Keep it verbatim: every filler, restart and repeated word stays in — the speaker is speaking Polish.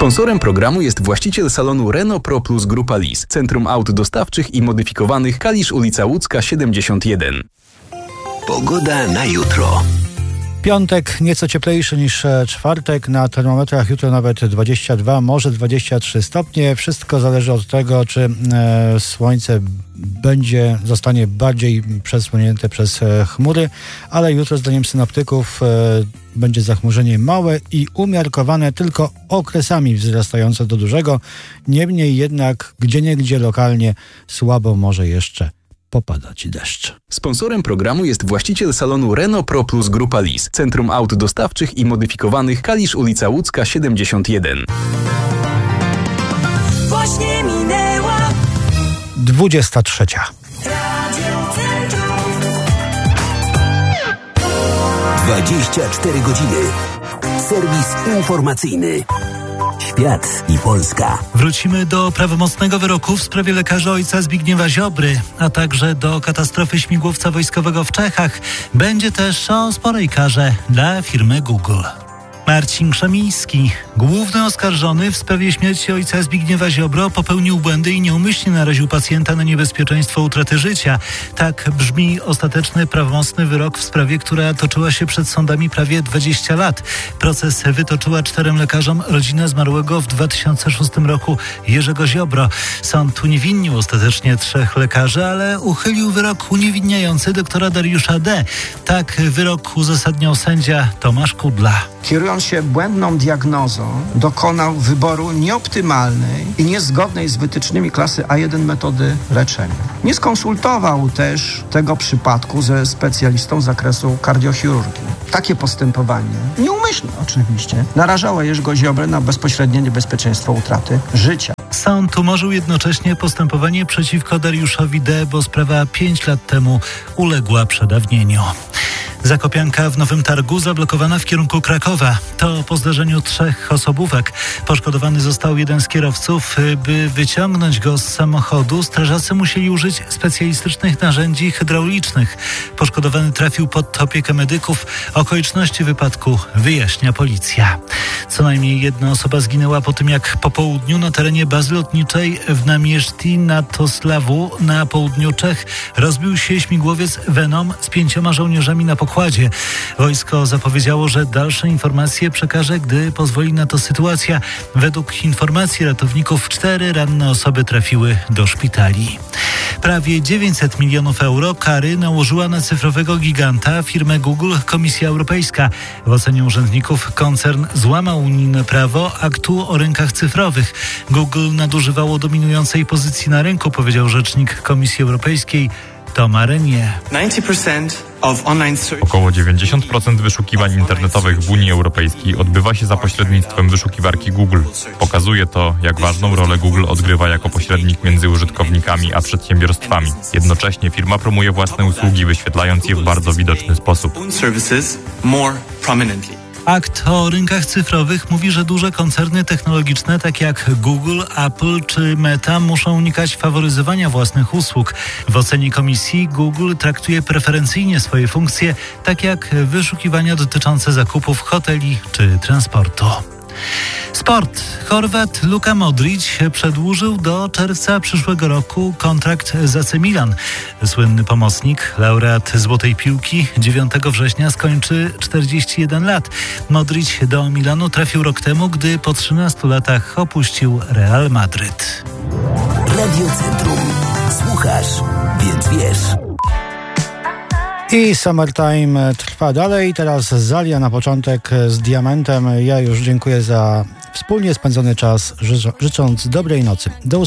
Sponsorem programu jest właściciel salonu Renault Pro Plus Grupa Lis, Centrum Aut Dostawczych i Modyfikowanych, Kalisz, ulica Łódzka siedemdziesiąt jeden. Pogoda na jutro. Piątek nieco cieplejszy niż czwartek. Na termometrach jutro nawet dwadzieścia dwa, może dwadzieścia trzy stopnie. Wszystko zależy od tego, czy e, słońce będzie, zostanie bardziej przesłonięte przez e, chmury, ale jutro zdaniem synoptyków e, będzie zachmurzenie małe i umiarkowane, tylko okresami wzrastające do dużego. Niemniej jednak gdzieniegdzie lokalnie słabo może jeszcze popadać deszcz. Sponsorem programu jest właściciel salonu Renault Pro Plus Grupa Lis, Centrum Aut Dostawczych i Modyfikowanych, Kalisz, ulica Łódzka siedemdziesiąt jeden. Właśnie minęła dwudziesta trzecia. dwadzieścia cztery godziny. Serwis informacyjny. Świat i Polska. Wrócimy do prawomocnego wyroku w sprawie lekarza ojca Zbigniewa Ziobry, a także do katastrofy śmigłowca wojskowego w Czechach. Będzie też o sporej karze dla firmy Google. Marcin Krzemiński, główny oskarżony w sprawie śmierci ojca Zbigniewa Ziobro, popełnił błędy i nieumyślnie naraził pacjenta na niebezpieczeństwo utraty życia. Tak brzmi ostateczny, prawomocny wyrok w sprawie, która toczyła się przed sądami prawie dwadzieścia lat. Proces wytoczyła czterem lekarzom rodzina zmarłego w dwa tysiące szóstym roku Jerzego Ziobro. Sąd uniewinnił ostatecznie trzech lekarzy, ale uchylił wyrok uniewinniający doktora Dariusza D. Tak wyrok uzasadniał sędzia Tomasz Kudla. Kierując się błędną diagnozą, dokonał wyboru nieoptymalnej i niezgodnej z wytycznymi klasy A jeden metody leczenia. Nie skonsultował też tego przypadku ze specjalistą z zakresu kardiochirurgii. Takie postępowanie, nieumyślne oczywiście, narażało Jerzego Ziobrę na bezpośrednie niebezpieczeństwo utraty życia. Sąd umorzył jednocześnie postępowanie przeciwko Dariuszowi D., bo sprawa pięć lat temu uległa przedawnieniu. Zakopianka w Nowym Targu zablokowana w kierunku Krakowa. To po zdarzeniu trzech osobówek. Poszkodowany został jeden z kierowców. By wyciągnąć go z samochodu, strażacy musieli użyć specjalistycznych narzędzi hydraulicznych. Poszkodowany trafił pod opiekę medyków. Okoliczności wypadku wyjaśnia policja. Co najmniej jedna osoba zginęła po tym, jak po południu na terenie bazy lotniczej w Namieszti nad Toslawu na południu Czech rozbił się śmigłowiec Venom z pięcioma żołnierzami na pokładzie. Wojsko zapowiedziało, że dalsze informacje przekaże, gdy pozwoli na to sytuacja. Według informacji ratowników cztery ranne osoby trafiły do szpitali. Prawie dziewięćset milionów euro kary nałożyła na cyfrowego giganta firmę Google Komisja Europejska. W ocenie urzędników koncern złamał unijne prawo aktu o rynkach cyfrowych. Google nadużywało dominującej pozycji na rynku, powiedział rzecznik Komisji Europejskiej Thomas Renier. Około dziewięćdziesiąt procent wyszukiwań internetowych w Unii Europejskiej odbywa się za pośrednictwem wyszukiwarki Google. Pokazuje to, jak ważną rolę Google odgrywa jako pośrednik między użytkownikami a przedsiębiorstwami. Jednocześnie firma promuje własne usługi, wyświetlając je w bardzo widoczny sposób. Akt o rynkach cyfrowych mówi, że duże koncerny technologiczne, takie jak Google, Apple czy Meta, muszą unikać faworyzowania własnych usług. W ocenie komisji Google traktuje preferencyjnie swoje funkcje, takie jak wyszukiwania dotyczące zakupów, hoteli czy transportu. Sport. Chorwat Luka Modrić przedłużył do czerwca przyszłego roku kontrakt z A C Milan. Słynny pomocnik, laureat Złotej Piłki, dziewiątego września skończy czterdzieści jeden lat. Modrić do Milanu trafił rok temu, gdy po trzynastu latach opuścił Real Madryt. Radio Centrum. Słuchasz, więc wiesz. I Summertime trwa dalej. Teraz Zalia na początek z Diamentem. Ja już dziękuję za wspólnie spędzony czas, życząc dobrej nocy. Do